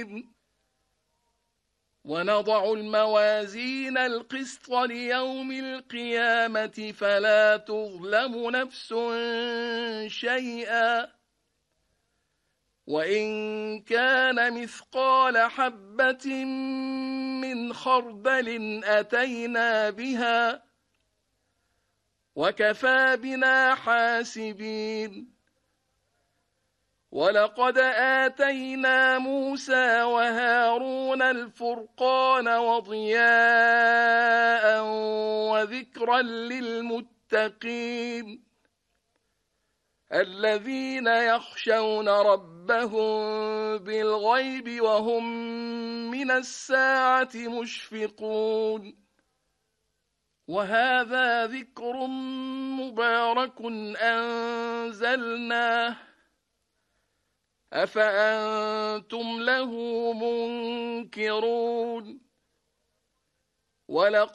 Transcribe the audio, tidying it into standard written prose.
المستقيم. ونضع الموازين القسط ليوم القيامة فلا تظلم نفس شيئا وإن كان مثقال حبة من خردل أتينا بها وكفى بنا حاسبين. ولقد آتينا موسى وهارون الفرقان وضياء وذكرا للمتقين الذين يخشون ربهم بالغيب وهم من الساعة مشفقون. وهذا ذكر مبارك أنزلناه أفأنتم له منكرون.